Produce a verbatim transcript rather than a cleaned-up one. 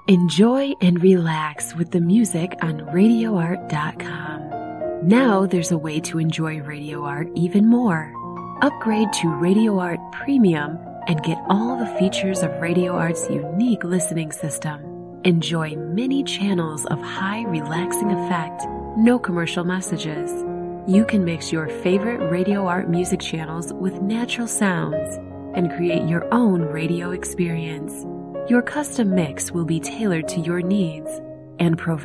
Enjoy and relax with the music on radio art dot com. Now there's a way to enjoy Radio Art even more. Upgrade to Radio Art Premium and get all the features of Radio Art's unique listening system. Enjoy many channels of high relaxing effect, no commercial messages. You can mix your favorite Radio Art music channels with natural sounds and create your own radio experience. Your custom mix will be tailored to your needs and provide